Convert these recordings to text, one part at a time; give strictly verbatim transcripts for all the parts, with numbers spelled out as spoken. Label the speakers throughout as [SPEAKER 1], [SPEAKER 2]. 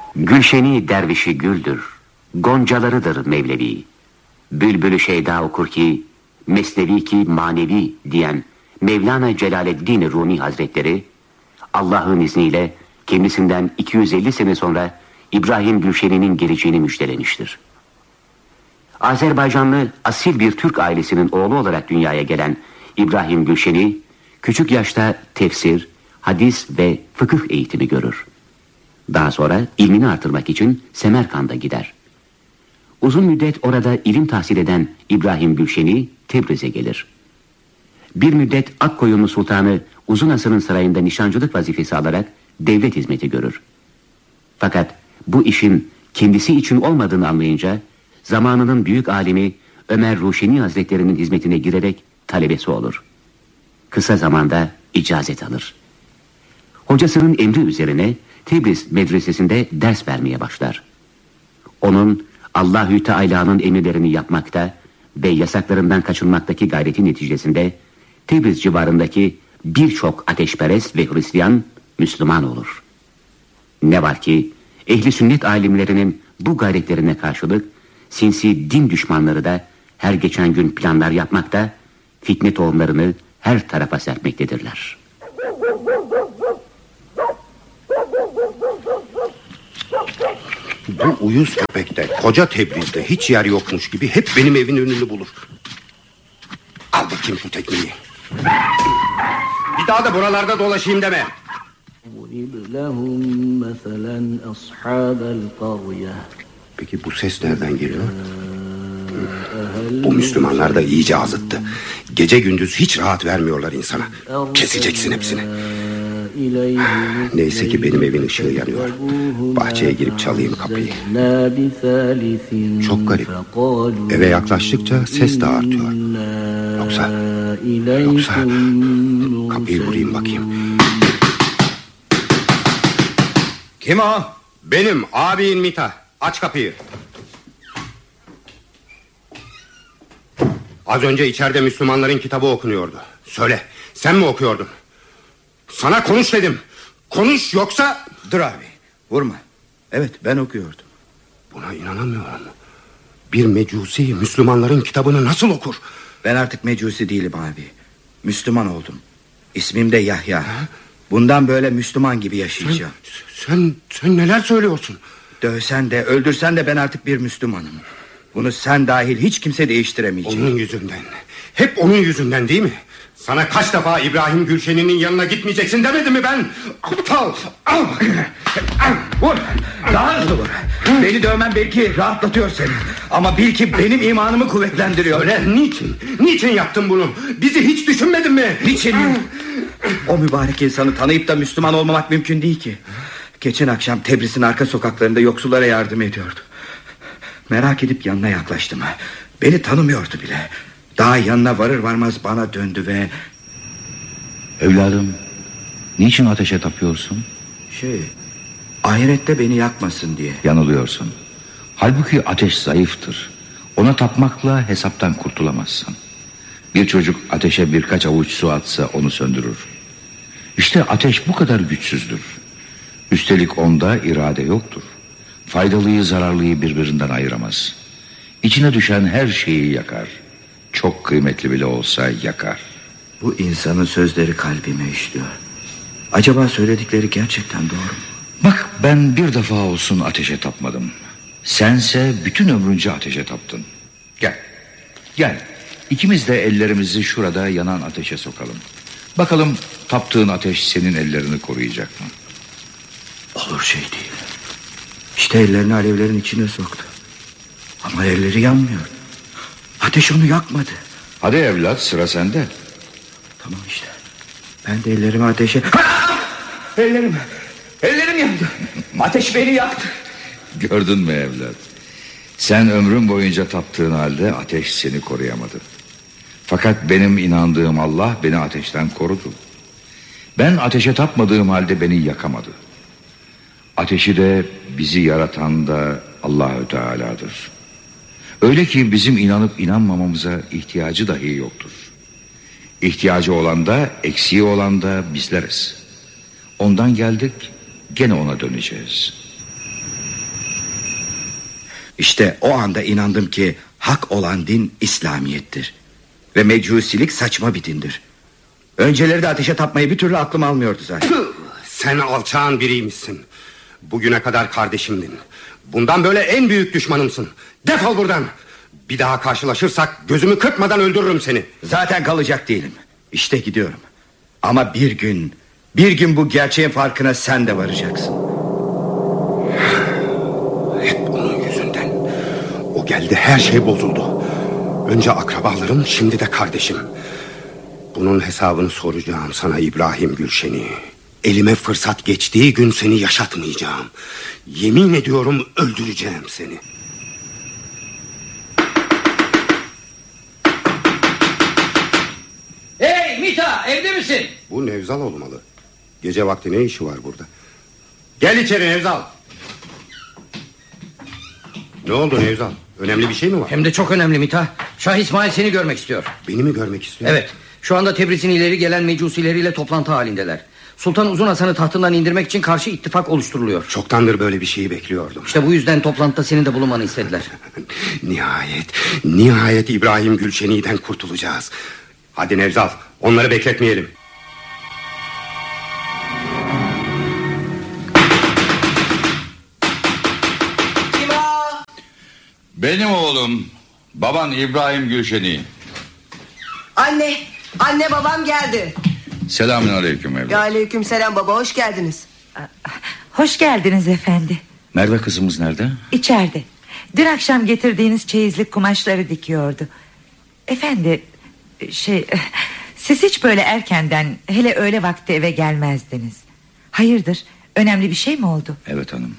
[SPEAKER 1] Gülşeni dervişi güldür, goncalarıdır Mevlevi. Bülbülü şeyda okur ki, mesnevi ki manevi diyen Mevlana Celaleddin Rumi Hazretleri, Allah'ın izniyle kendisinden iki yüz elli sene sonra İbrahim Gülşeni'nin geleceğini müjdelemiştir. Azerbaycanlı asil bir Türk ailesinin oğlu olarak dünyaya gelen İbrahim Gülşeni, küçük yaşta tefsir, hadis ve fıkıh eğitimi görür. Daha sonra ilmini artırmak için Semerkand'a gider. Uzun müddet orada ilim tahsil eden İbrahim Gülşeni Tebriz'e gelir. Bir müddet Akkoyunlu Sultanı Uzunasır'ın sarayında nişancılık vazifesi alarak devlet hizmeti görür. Fakat bu işin kendisi için olmadığını anlayınca zamanının büyük alimi Ömer Ruşeni Hazretleri'nin hizmetine girerek talebesi olur. Kısa zamanda icazet alır. Hocasının emri üzerine Tebriz medresesinde ders vermeye başlar. Onun Allahü Teala'nın emirlerini yapmakta ve yasaklarından kaçınmaktaki gayreti neticesinde Tebriz civarındaki birçok ateşperest ve Hristiyan Müslüman olur. Ne var ki ehli sünnet alimlerinin bu gayretlerine karşılık sinsi din düşmanları da her geçen gün planlar yapmakta, fitne tohumlarını her tarafa serpmektedirler.
[SPEAKER 2] Bu uyuz köpekte, koca Tebriz'de hiç yer yokmuş gibi hep benim evin önünü bulur. Al bakayım şu tekmeyi. Bir daha da buralarda dolaşayım deme. Peki bu ses nereden geliyor? Bu Müslümanlar da iyice azıttı. Gece gündüz hiç rahat vermiyorlar insana. Keseceksin hepsini. Neyse ki benim evin ışığı yanıyor. Bahçeye girip çalayım kapıyı. Çok garip. Eve yaklaştıkça ses de artıyor. Yoksa Yoksa kapıyı vurayım bakayım. Kim o? Benim abin Mita. Aç kapıyı. Az önce içeride Müslümanların kitabı okunuyordu. Söyle, sen mi okuyordun? Sana konuş dedim. Konuş yoksa...
[SPEAKER 3] Dur abi, vurma. Evet, ben okuyordum.
[SPEAKER 2] Buna inanamıyorum. Bir mecusi Müslümanların kitabını nasıl okur?
[SPEAKER 3] Ben artık mecusi değilim abi. Müslüman oldum. İsmim de Yahya. Ha? Bundan böyle Müslüman gibi yaşayacağım.
[SPEAKER 2] Sen, sen, sen neler söylüyorsun?
[SPEAKER 3] Dövsen de öldürsen de ben artık bir Müslümanım. Bunu sen dahil hiç kimse değiştiremeyecek.
[SPEAKER 2] Onun yüzünden. Hep onun yüzünden değil mi? Sana kaç defa İbrahim Gülşeni'nin yanına gitmeyeceksin demedim mi ben? Aptal! Al!
[SPEAKER 3] Al! Vur! Daha hızlı vur! Beni dövmen belki rahatlatıyor seni. Ama bil ki benim imanımı kuvvetlendiriyor.
[SPEAKER 2] Söyle, niçin? Niçin yaptın bunu? Bizi hiç düşünmedin mi?
[SPEAKER 3] Niçin mi? O mübarek insanı tanıyıp da Müslüman olmamak mümkün değil ki. Geçen akşam Tebriz'in arka sokaklarında yoksullara yardım ediyordu. Merak edip yanına yaklaştım. Beni tanımıyordu bile. Daha yanına varır varmaz bana döndü ve...
[SPEAKER 4] Evladım, niçin ateşe tapıyorsun?
[SPEAKER 3] Şey, ahirette beni yakmasın diye.
[SPEAKER 4] Yanılıyorsun. Halbuki ateş zayıftır. Ona tapmakla hesaptan kurtulamazsın. Bir çocuk ateşe birkaç avuç su atsa onu söndürür. İşte ateş bu kadar güçsüzdür. Üstelik onda irade yoktur. Faydalıyı zararlıyı birbirinden ayıramaz. İçine düşen her şeyi yakar. Çok kıymetli bile olsa yakar.
[SPEAKER 3] Bu insanın sözleri kalbime işliyor. Acaba söyledikleri gerçekten doğru mu?
[SPEAKER 4] Bak, ben bir defa olsun ateşe tapmadım. Sense bütün ömrünce ateşe taptın. Gel, gel. İkimiz de ellerimizi şurada yanan ateşe sokalım. Bakalım taptığın ateş senin ellerini koruyacak mı?
[SPEAKER 3] Olur şey değil. İşte ellerini alevlerin içine soktu. Ama elleri yanmıyor. Ateş onu yakmadı.
[SPEAKER 4] Hadi evlat, sıra sende.
[SPEAKER 3] Tamam işte. Ben de ellerimi ateşe... Ha! Ellerim, ellerim yandı. Ateş beni yaktı.
[SPEAKER 4] Gördün mü evlat? Sen ömrün boyunca taptığın halde ateş seni koruyamadı. Fakat benim inandığım Allah beni ateşten korudu. Ben ateşe tapmadığım halde beni yakamadı. Ateşi de bizi yaratan da Allahü Teala'dır. Öyle ki bizim inanıp inanmamamıza ihtiyacı dahi yoktur. İhtiyacı olan da eksiği olan da bizleriz. Ondan geldik, gene ona döneceğiz.
[SPEAKER 3] İşte o anda inandım ki hak olan din İslamiyettir. Ve mecusilik saçma bir dindir. Önceleri de ateşe tapmayı bir türlü aklım almıyordu zaten.
[SPEAKER 2] Sen alçağın biriymişsin. Bugüne kadar kardeşimdin. Bundan böyle en büyük düşmanımsın. Defol buradan. Bir daha karşılaşırsak gözümü kırpmadan öldürürüm seni.
[SPEAKER 3] Zaten kalacak değilim. İşte gidiyorum. Ama bir gün, bir gün bu gerçeğin farkına sen de varacaksın.
[SPEAKER 2] Hep onun yüzünden. O geldi, her şey bozuldu. Önce akrabalarım, şimdi de kardeşim. Bunun hesabını soracağım sana İbrahim Gülşen'i. Elime fırsat geçtiği gün seni yaşatmayacağım. Yemin ediyorum öldüreceğim seni.
[SPEAKER 5] Hey Mita, evde misin?
[SPEAKER 2] Bu Nevzal olmalı. Gece vakti ne işi var burada? Gel içeri Nevzal. Ne oldu Nevzal? Önemli bir şey mi var?
[SPEAKER 5] Hem de çok önemli Mita. Şah İsmail seni görmek istiyor.
[SPEAKER 2] Beni mi görmek istiyor?
[SPEAKER 5] Evet. Şu anda Tebriz'in ileri gelen mecusileriyle toplantı halindeler. Sultan Uzun Hasan'ı tahtından indirmek için karşı ittifak oluşturuluyor.
[SPEAKER 2] Çoktandır böyle bir şeyi bekliyordum.
[SPEAKER 5] İşte bu yüzden toplantıda senin de bulunmanı istediler.
[SPEAKER 2] Nihayet, nihayet İbrahim Gülşeni'den kurtulacağız. Hadi Nevzal, onları bekletmeyelim.
[SPEAKER 4] Benim oğlum, baban İbrahim Gülşeni.
[SPEAKER 6] Anne, anne babam geldi.
[SPEAKER 4] Selamünaleyküm evlat.
[SPEAKER 6] Aleyküm selam baba, hoş geldiniz.
[SPEAKER 7] Hoş geldiniz efendi.
[SPEAKER 4] Merve kızımız nerede?
[SPEAKER 7] İçeride. Dün akşam getirdiğiniz çeyizlik kumaşları dikiyordu. Efendi, şey, siz hiç böyle erkenden, hele öğle vakti eve gelmezdiniz. Hayırdır, önemli bir şey mi oldu?
[SPEAKER 4] Evet hanım.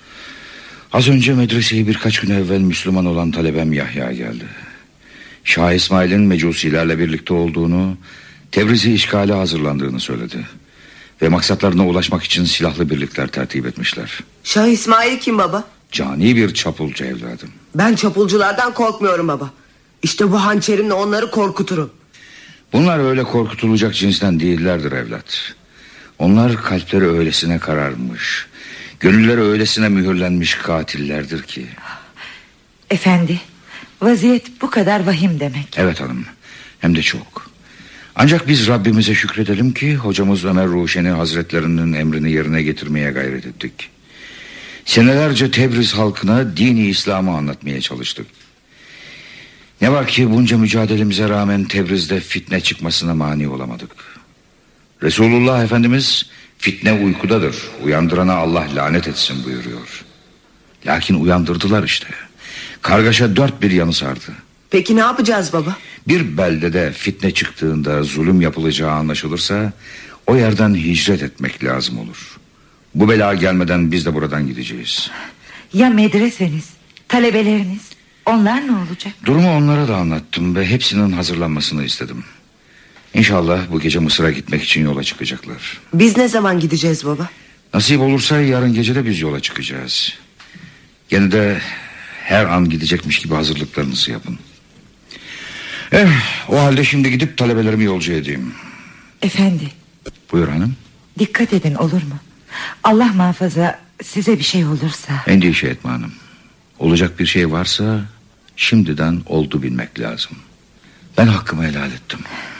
[SPEAKER 4] Az önce medreseye birkaç gün evvel Müslüman olan talebem Yahya geldi. Şah İsmail'in mecusilerle birlikte olduğunu, Tebriz'i işgale hazırlandığını söyledi. Ve maksatlarına ulaşmak için silahlı birlikler tertip etmişler.
[SPEAKER 6] Şah İsmail kim baba?
[SPEAKER 4] Cani bir çapulcu evladım.
[SPEAKER 6] Ben çapulculardan korkmuyorum baba. İşte bu hançerimle onları korkuturum.
[SPEAKER 4] Bunlar öyle korkutulacak cinsten değillerdir evlat. Onlar kalpleri öylesine kararmış, gönülleri öylesine mühürlenmiş katillerdir ki.
[SPEAKER 7] Efendi, vaziyet bu kadar vahim demek.
[SPEAKER 4] Evet hanım, hem de çok. Ancak biz Rabbimize şükredelim ki hocamız Ömer Ruşeni Hazretlerinin emrini yerine getirmeye gayret ettik. Senelerce Tebriz halkına dini İslam'ı anlatmaya çalıştık. Ne var ki bunca mücadelemize rağmen Tebriz'de fitne çıkmasına mani olamadık. Resulullah Efendimiz fitne uykudadır, uyandırana Allah lanet etsin buyuruyor. Lakin uyandırdılar işte. Kargaşa dört bir yanı sardı.
[SPEAKER 6] Peki ne yapacağız baba?
[SPEAKER 4] Bir beldede fitne çıktığında zulüm yapılacağı anlaşılırsa o yerden hicret etmek lazım olur. Bu bela gelmeden biz de buradan gideceğiz.
[SPEAKER 7] Ya medreseniz, talebeleriniz, onlar ne olacak?
[SPEAKER 4] Durumu onlara da anlattım ve hepsinin hazırlanmasını istedim. İnşallah bu gece Mısır'a gitmek için yola çıkacaklar.
[SPEAKER 6] Biz ne zaman gideceğiz baba?
[SPEAKER 4] Nasip olursa yarın gece de biz yola çıkacağız. Gene de her an gidecekmiş gibi hazırlıklarınızı yapın. Eh, o halde şimdi gidip talebelerimi yolcu edeyim.
[SPEAKER 7] Efendi,
[SPEAKER 4] Buyur hanım.
[SPEAKER 7] dikkat edin olur mu? Allah muhafaza size bir şey olursa.
[SPEAKER 4] Endişe etme hanım. Olacak bir şey varsa şimdiden oldu bilmek lazım. Ben hakkımı helal ettim.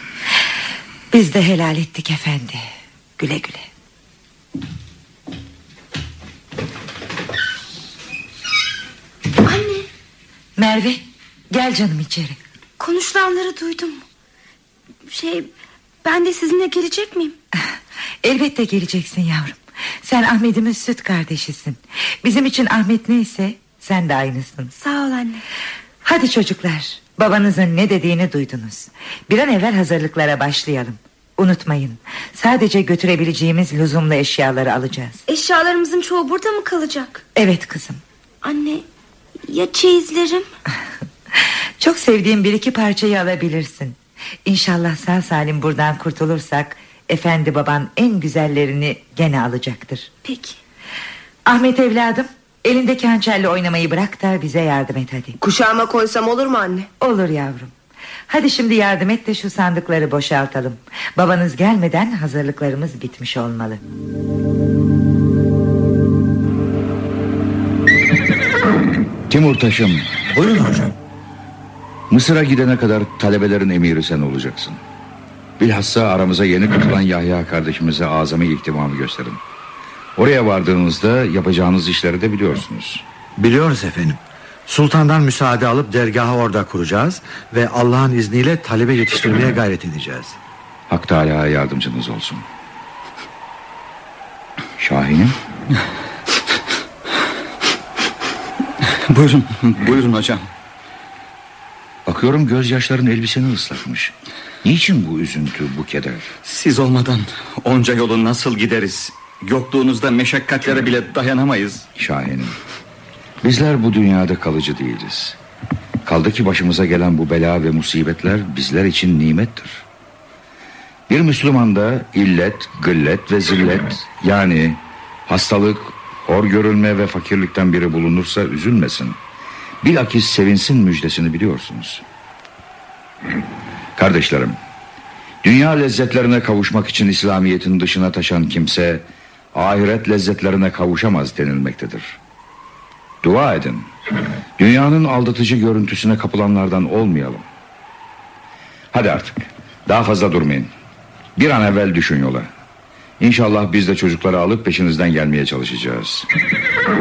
[SPEAKER 7] Biz de helal ettik efendi. Güle güle.
[SPEAKER 8] Anne,
[SPEAKER 7] Merve, gel canım içeri.
[SPEAKER 8] konuşulanları duydum. Şey, ben de sizinle gelecek miyim?
[SPEAKER 7] Elbette geleceksin yavrum. Sen Ahmet'imin süt kardeşisin. Bizim için Ahmet neyse sen de aynısın.
[SPEAKER 8] Sağ ol anne.
[SPEAKER 7] Hadi çocuklar, babanızın ne dediğini duydunuz. Bir an evvel hazırlıklara başlayalım. Unutmayın, sadece götürebileceğimiz lüzumlu eşyaları alacağız.
[SPEAKER 8] Eşyalarımızın çoğu burada mı kalacak?
[SPEAKER 7] Evet kızım.
[SPEAKER 8] Anne, ya çeyizlerim?
[SPEAKER 7] Çok sevdiğim bir iki parçayı alabilirsin. İnşallah sağ salim buradan kurtulursak efendi baban en güzellerini gene alacaktır.
[SPEAKER 8] Peki.
[SPEAKER 7] Ahmet evladım, elindeki hançerle oynamayı bırak da bize yardım et hadi.
[SPEAKER 6] Kuşağıma koysam olur mu anne?
[SPEAKER 7] Olur yavrum. Hadi şimdi yardım et de şu sandıkları boşaltalım. Babanız gelmeden hazırlıklarımız bitmiş olmalı.
[SPEAKER 4] Timurtaş'ım.
[SPEAKER 9] Buyurun hocam.
[SPEAKER 4] Mısır'a gidene kadar talebelerin emiri sen olacaksın. Bilhassa aramıza yeni katılan Yahya kardeşimize azami ihtimamı gösterin. Oraya vardığınızda yapacağınız işleri de biliyorsunuz.
[SPEAKER 9] Biliyoruz efendim. Sultandan müsaade alıp dergahı orada kuracağız ve Allah'ın izniyle talebe yetiştirmeye gayret edeceğiz.
[SPEAKER 4] Hak Teâlâ yardımcınız olsun. Şahin'im.
[SPEAKER 3] Buyurun, buyurun hocam.
[SPEAKER 4] Bakıyorum gözyaşların elbiseni ıslatmış. Niçin bu üzüntü, bu keder?
[SPEAKER 3] Siz olmadan onca yolu nasıl gideriz? Yokluğunuzda meşakkatlere bile dayanamayız.
[SPEAKER 4] Şahin'im, bizler bu dünyada kalıcı değiliz. Kaldı ki başımıza gelen bu bela ve musibetler bizler için nimettir. Bir Müslümanda illet, gıllet ve zillet, yani hastalık, hor görülme ve fakirlikten biri bulunursa üzülmesin. Bilakis sevinsin müjdesini biliyorsunuz. Kardeşlerim, dünya lezzetlerine kavuşmak için İslamiyet'in dışına taşan kimse ahiret lezzetlerine kavuşamaz denilmektedir. Dua edin, dünyanın aldatıcı görüntüsüne kapılanlardan olmayalım. Hadi artık, daha fazla durmayın. Bir an evvel düşün yola. İnşallah biz de çocukları alıp peşinizden gelmeye çalışacağız.